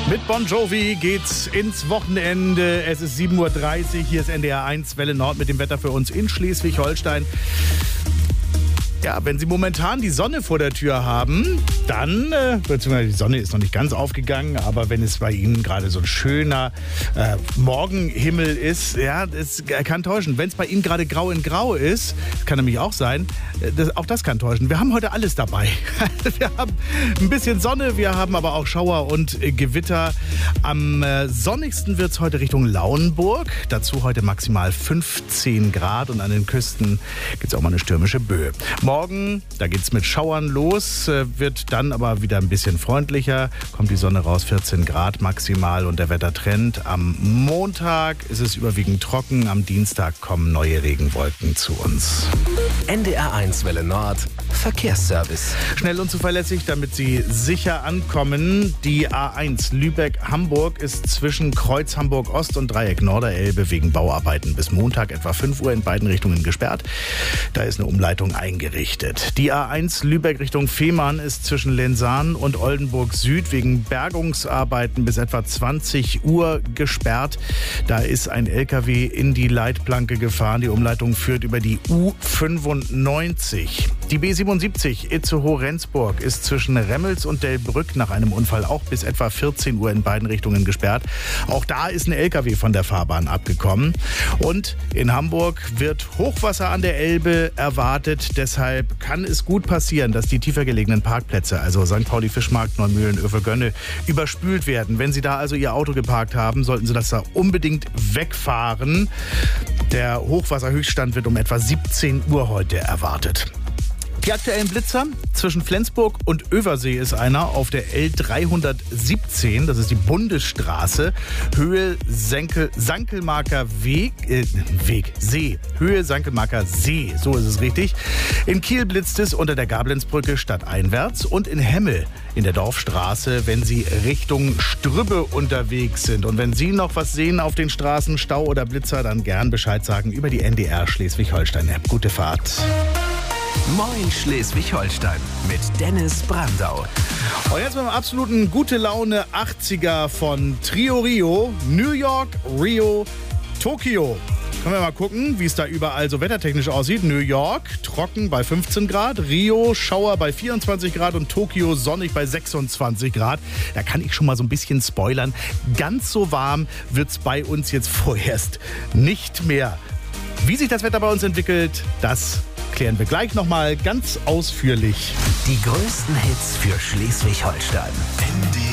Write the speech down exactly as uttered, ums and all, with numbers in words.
Mit Bon Jovi geht's ins Wochenende. Es ist sieben Uhr dreißig. Hier ist N D R eins Welle Nord mit dem Wetter für uns in Schleswig-Holstein. Ja, wenn Sie momentan die Sonne vor der Tür haben, dann, äh, beziehungsweise die Sonne ist noch nicht ganz aufgegangen, aber wenn es bei Ihnen gerade so ein schöner äh, Morgenhimmel ist, ja, das kann täuschen. Wenn es bei Ihnen gerade grau in grau ist, kann nämlich auch sein, das, auch das kann täuschen. Wir haben heute alles dabei. Wir haben ein bisschen Sonne, wir haben aber auch Schauer und äh, Gewitter. Am äh, sonnigsten wird es heute Richtung Lauenburg. Dazu heute maximal fünfzehn Grad und an den Küsten gibt es auch mal eine stürmische Böe. Morgen, da geht's mit Schauern los, wird dann aber wieder ein bisschen freundlicher. Kommt die Sonne raus, vierzehn Grad maximal und der Wettertrend. Am Montag ist es überwiegend trocken, am Dienstag kommen neue Regenwolken zu uns. N D R eins Welle Nord, Verkehrsservice. Schnell und zuverlässig, damit Sie sicher ankommen. Die A eins Lübeck-Hamburg ist zwischen Kreuz Hamburg-Ost und Dreieck Norderelbe wegen Bauarbeiten bis Montag etwa fünf Uhr in beiden Richtungen gesperrt. Da ist eine Umleitung eingerichtet. Die A eins Lübeck Richtung Fehmarn ist zwischen Lensahn und Oldenburg Süd wegen Bergungsarbeiten bis etwa zwanzig Uhr gesperrt. Da ist ein L K W in die Leitplanke gefahren. Die Umleitung führt über die U fünfundneunzig. Die B siebenundsiebzig Itzehoe-Rendsburg ist zwischen Remmels und Delbrück nach einem Unfall auch bis etwa vierzehn Uhr in beiden Richtungen gesperrt. Auch da ist ein L K W von der Fahrbahn abgekommen. Und in Hamburg wird Hochwasser an der Elbe erwartet. Deshalb kann es gut passieren, dass die tiefer gelegenen Parkplätze, also Sankt Pauli, Fischmarkt, Neumühlen, Övelgönne, überspült werden. Wenn Sie da also Ihr Auto geparkt haben, sollten Sie das da unbedingt wegfahren. Der Hochwasserhöchststand wird um etwa siebzehn Uhr heute erwartet. Die aktuellen Blitzer zwischen Flensburg und Översee ist einer auf der L dreihundertsiebzehn, das ist die Bundesstraße, Höhe Senkel, Sankelmarker Weg, äh, Weg, See, Höhe Sankelmarker See, so ist es richtig. In Kiel blitzt es unter der Gablenzbrücke stadteinwärts und in Hemmel in der Dorfstraße, wenn Sie Richtung Strübbe unterwegs sind. Und wenn Sie noch was sehen auf den Straßen, Stau oder Blitzer, dann gern Bescheid sagen über die N D R Schleswig-Holstein-App. Gute Fahrt. Moin Schleswig-Holstein mit Dennis Brandau. Und jetzt mit einem absoluten gute Laune achtziger von Trio Rio, New York, Rio, Tokio. Können wir mal gucken, wie es da überall so wettertechnisch aussieht. New York trocken bei fünfzehn Grad, Rio Schauer bei vierundzwanzig Grad und Tokio sonnig bei sechsundzwanzig Grad. Da kann ich schon mal so ein bisschen spoilern. Ganz so warm wird es bei uns jetzt vorerst nicht mehr. Wie sich das Wetter bei uns entwickelt, das klären wir gleich nochmal ganz ausführlich. Die größten Hits für Schleswig-Holstein.